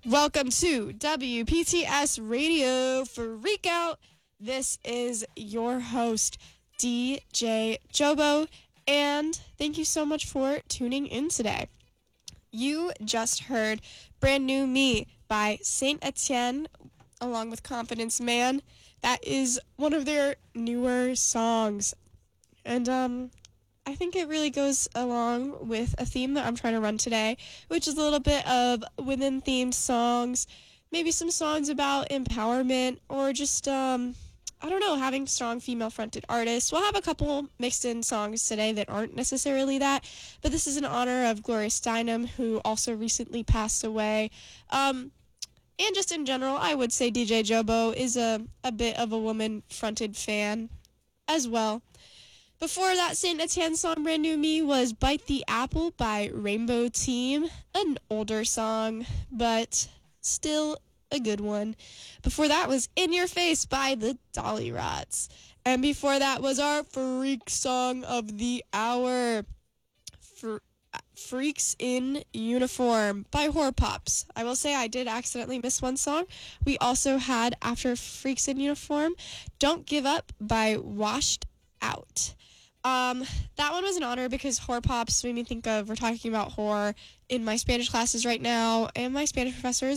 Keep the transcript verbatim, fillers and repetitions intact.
Welcome to W P T S Radio Freak Out. This is your host, D J Jobo, and thank you so much for tuning in today. You just heard Brand New Me by Saint Etienne along with Confidence Man. That is one of their newer songs. And um, I think it really goes along with a theme that I'm trying to run today, which is a little bit of women-themed songs, maybe some songs about empowerment, or just, um, I don't know, having strong female-fronted artists. We'll have a couple mixed-in songs today that aren't necessarily that, but this is in honor of Gloria Steinem, who also recently passed away. Um, and just in general, I would say D J Jobo is a, a bit of a woman-fronted fan as well. Before that Saint Etienne song, Brand New Me, was Bite the Apple by Rainbow Team, an older song, but still a good one. Before that was In Your Face by the Dolly Rots. And before that was our freak song of the hour, Fr- Freaks in Uniform by Horror Pops. I will say I did accidentally miss one song. We also had, after Freaks in Uniform, Don't Give Up by Washed Out. Um, that one was an honor because Horror Pops made me think of, we're talking about horror in my Spanish classes right now, and my Spanish professor is